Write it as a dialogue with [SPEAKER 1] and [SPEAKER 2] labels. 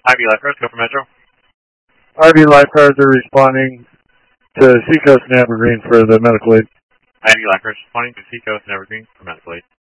[SPEAKER 1] IV Lifeguards, go for Metro.
[SPEAKER 2] RV Lifeguards are responding to Seacoast and Evergreen for the medical aid.
[SPEAKER 1] IV Lifeguards responding to Seacoast and Evergreen for medical aid.